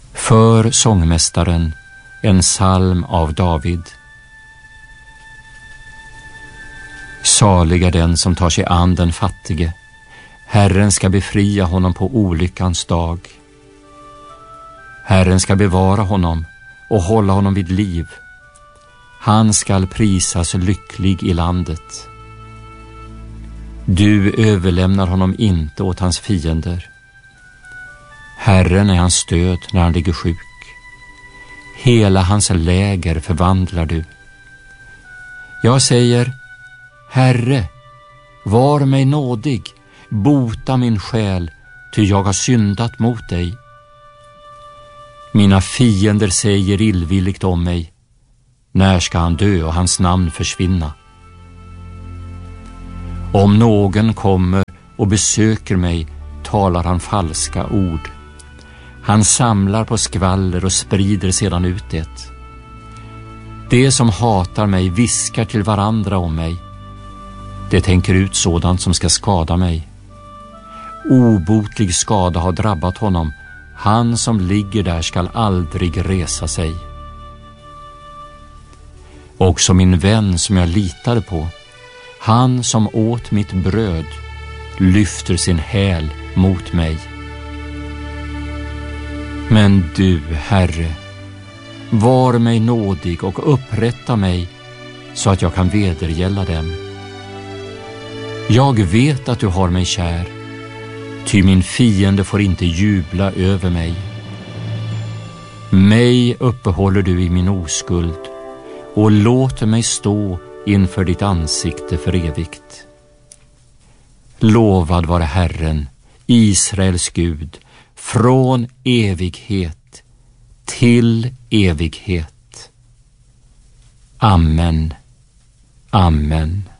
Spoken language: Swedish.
För sångmästaren en psalm av David. Salig är den som tar sig an den fattige. Herren ska befria honom på olyckans dag. Herren ska bevara honom och hålla honom vid liv. Han skall prisas lycklig i landet. Du överlämnar honom inte åt hans fiender. Herren är hans stöd när han ligger sjuk. Hela hans läger förvandlar du. Jag säger, Herre, var mig nådig, bota min själ, ty jag har syndat mot dig. Mina fiender säger illvilligt om mig, när ska han dö och hans namn försvinna? Om någon kommer och besöker mig talar han falska ord. Han samlar på skvaller och sprider sedan ut det. De som hatar mig viskar till varandra om mig. De tänker ut sådant som ska skada mig. Obotlig skada har drabbat honom. Han som ligger där skall aldrig resa sig. Också min vän som jag litade på, han som åt mitt bröd, lyfter sin häl mot mig. Men du, Herre, var mig nådig och upprätta mig så att jag kan vedergälla dem. Jag vet att du har mig kär, ty min fiende får inte jubla över mig. Mig uppehåller du i min oskuld och låter mig stå inför ditt ansikte för evigt. Lovad vare Herren, Israels Gud, från evighet till evighet. Amen. Amen.